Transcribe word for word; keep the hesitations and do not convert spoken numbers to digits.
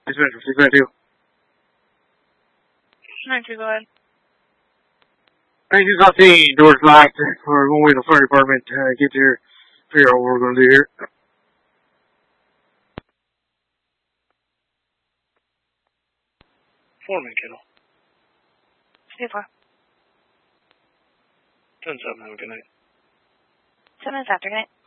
Dispatcher, six five two. nine two, go ahead. I just got the doors locked. We're going with the fire department. Uh, get here. Figure out what we're going to do here. Foreman, Kittle. two four. ten seven, have a good night. Seven minutes after, good night.